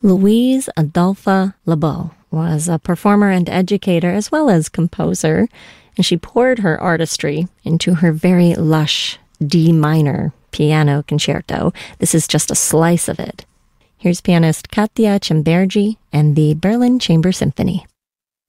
Louise Adolphe Lebeau was a performer and educator as well as composer, and she poured her artistry into her very lush D minor piano concerto. This is just a slice of it. Here's pianist Katia Cimbergi and the Berlin Chamber Symphony.